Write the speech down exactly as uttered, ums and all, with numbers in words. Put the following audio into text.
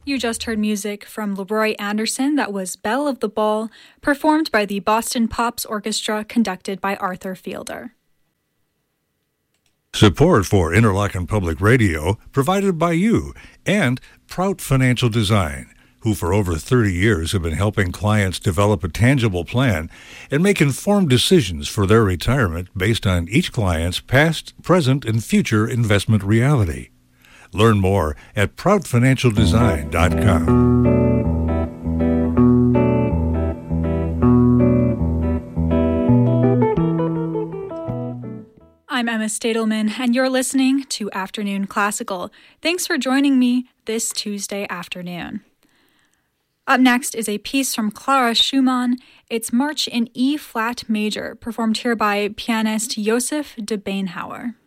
You just heard music from Leroy Anderson that was Belle of the Ball, performed by the Boston Pops Orchestra, conducted by Arthur Fielder. Support for Interlochen Public Radio provided by you and Prout Financial Design, who for over thirty years have been helping clients develop a tangible plan and make informed decisions for their retirement based on each client's past, present, and future investment reality. Learn more at prout financial design dot com. I'm Emma Stadelman, and you're listening to Afternoon Classical. Thanks for joining me this Tuesday afternoon. Up next is a piece from Clara Schumann. It's March in E-flat major, performed here by pianist Josef de Beenhauer.